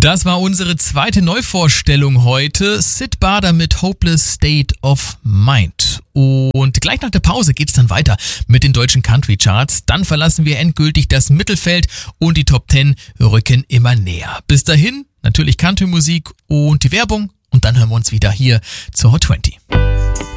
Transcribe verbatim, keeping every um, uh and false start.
Das war unsere zweite Neuvorstellung heute. Syd Barrett mit Hopeless State of Mind. Und gleich nach der Pause geht's dann weiter mit den deutschen Country Charts. Dann verlassen wir endgültig das Mittelfeld und die Top zehn rücken immer näher. Bis dahin natürlich Country-Musik und die Werbung und dann hören wir uns wieder hier zur Hot zwanzig.